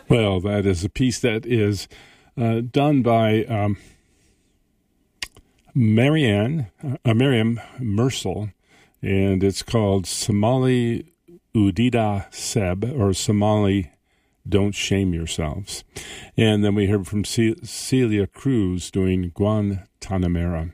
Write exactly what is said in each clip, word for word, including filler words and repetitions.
Well, that is a piece that is uh, done by um, Marianne, uh, Miriam Mersel, and it's called Somali Udida Seb, or Somali Don't Shame Yourselves. And then we heard from C- Celia Cruz doing Guantanamera.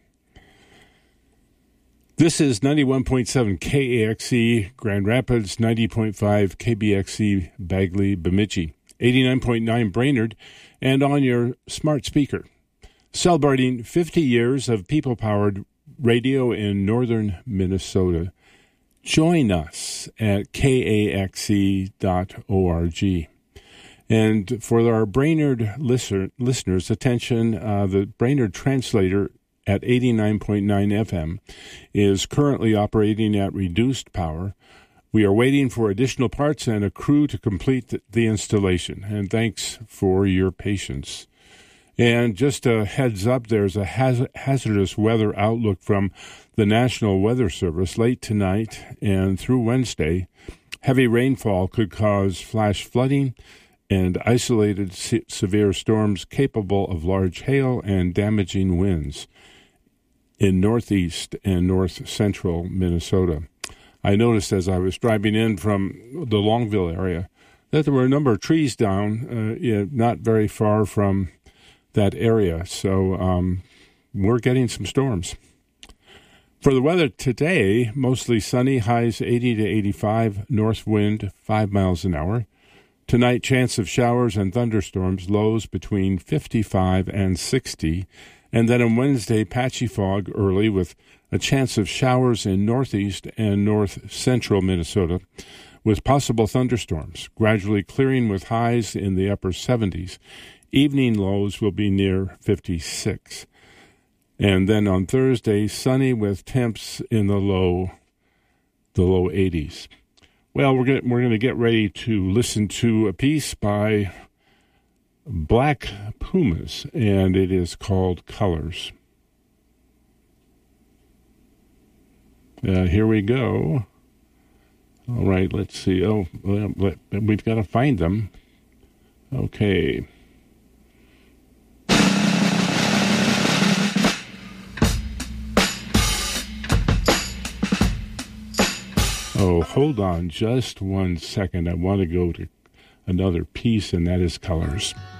This is ninety-one point seven K A X E Grand Rapids, ninety point five K B X E Bagley Bemidji, eighty-nine point nine Brainerd, and on your smart speaker. Celebrating fifty years of people-powered radio in northern Minnesota. Join us at K A X E dot org. And for our Brainerd listener, listeners, attention, uh, the Brainerd translator at eighty-nine point nine F M is currently operating at reduced power. We are waiting for additional parts and a crew to complete the, the installation. And thanks for your patience. And just a heads up, there's a haz- hazardous weather outlook from the National Weather Service late tonight and through Wednesday. Heavy rainfall could cause flash flooding and isolated se- severe storms capable of large hail and damaging winds in northeast and north central Minnesota. I noticed as I was driving in from the Longville area that there were a number of trees down, uh, yeah, not very far from that area. So um, we're getting some storms. For the weather today, mostly sunny, highs eighty to eighty-five, north wind five miles an hour. Tonight, chance of showers and thunderstorms, lows between fifty-five and sixty. And then on Wednesday, patchy fog early with a chance of showers in northeast and north central Minnesota with possible thunderstorms, gradually clearing with highs in the upper seventies. Evening lows will be near fifty-six. And then on Thursday, sunny with temps in the low the low eighties. Well, we're going we're going to get ready to listen to a piece by Black Pumas, and it is called Colors. Uh, here we go. All right, let's see. Oh, well, let, we've got to find them. Okay. Oh, hold on just one second. I want to go to another piece, and that is Colors.